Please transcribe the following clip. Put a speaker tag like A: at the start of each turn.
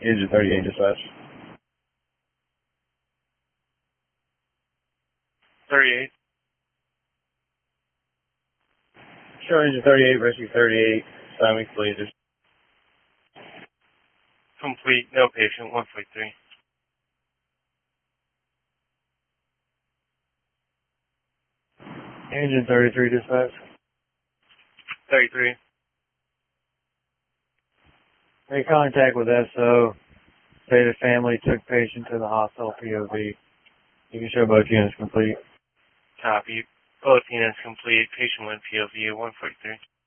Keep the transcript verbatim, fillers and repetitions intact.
A: Engine thirty-eight dispatch.
B: thirty-eight.
A: Show engine thirty-eight, rescue thirty-eight, Simon Lasers.
B: Complete, no patient, one forty-three.
A: Engine thirty-three dispatch.
B: thirty-three.
A: Make contact with S O. Say the family took patient to the hospital P O V. You can show both units complete.
B: Copy. Both units complete. Patient one P O V, one forty-three.